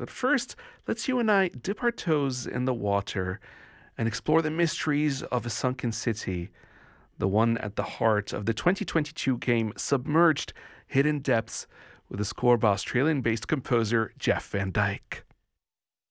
But first, let's you and I dip our toes in the water and explore the mysteries of a sunken city, the one at the heart of the 2022 game Submerged Hidden Depths, with a score by Australian based composer Jeff Van Dyke.